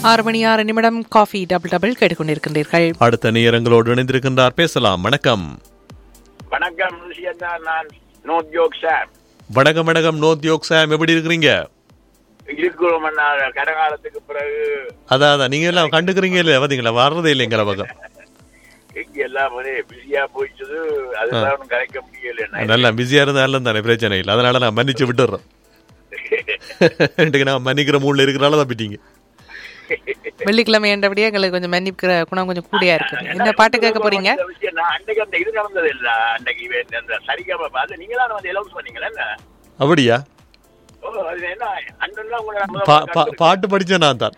6:06 coffee double கேட்டுக்கொண்டிருக்கின்றீர்கள். அடுத்த நேரங்களோடு இணைந்திருக்கின்றார். பேசலாம். வணக்கம். வணக்கம், நான் நோத் யோக் சார். வணக்கம் வணக்கம் நோத் யோக் சாம், எப்படி இருக்கிறீங்க? இருக்கிறோம் கரகாலத்துக்கு பிறகு. அதான் நீங்க எல்லாம் கண்டுக்கிறீங்க இல்ல, பாத்தீங்களா, வர்றதே இல்லைங்கிற பக்கம் எல்லாம் பிஸியா போயிடுச்சு. அதெல்லாம் கலைக்க முடியல. நல்லா பிஸியா இருந்தாலும் தானே பிரச்சனை இல்லை, அதனால நான் மன்னிச்சு விட்டுறேன். நான் மன்னிக்கிற மூட்ல இருக்கிறனால தான் போயிட்டீங்க. வெள்ளிக்கிழமை என்றபடியே எங்களுக்கு கொஞ்சம் மன்னிக்கிற குணம் கொஞ்சம் கூடியா இருக்கு. என்ன பாட்டு கேட்க போறீங்க? அன்னைக்கு அந்த இது நடந்தது இல்ல, அன்னைக்கு அந்த சரிகம பார்த்து நீங்க தான் வந்து எலவுன்ஸ் பண்ணீங்களா? அப்படியா? பாட்டு படிச்ச நான் தான்.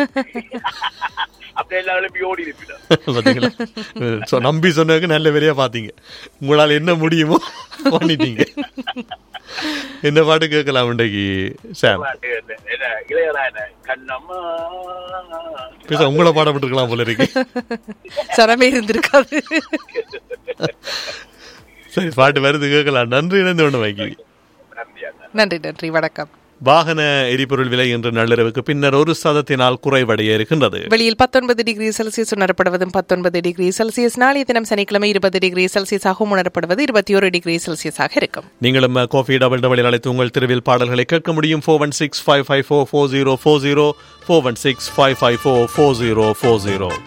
நம்பி சொன்னதுக்கு நல்ல வேலையா பாத்தீங்க. உங்களால என்ன முடியுமோ பண்ணிட்டீங்க. என்ன பாட்டு கேட்கலாம் இன்றைக்கு சாம்? பேச உங்களை பாடப்பட்டிருக்கலாம் போல இருக்கு. சரமே இருந்திருக்காது. சரி, பாட்டு வருது, கேட்கலாம். நன்றி. இணைந்து ஒன்று வைக்கி. நன்றி. வணக்கம். வாகன எரிபொருள் விலை இன்று நள்ளிரவுக்கு பின்னர் 1% குறைவடைய இருக்கின்றது. வெளியில் 19 டிகிரி செல்சியஸ் உணரப்படுவதும் 19 டிகிரி செல்சியஸ். நாளைய தினம் சனிக்கிழமை 20 டிகிரி செல்சியஸாகவும் உணரப்படுவது 21 டிகிரி செல்சியஸாக இருக்கும். நீங்களும் காஃபி டபுள் அழைத்து உங்கள் தெருவில் பாடல்களை கேட்க முடியும். 416-554-4040 416-554-4040.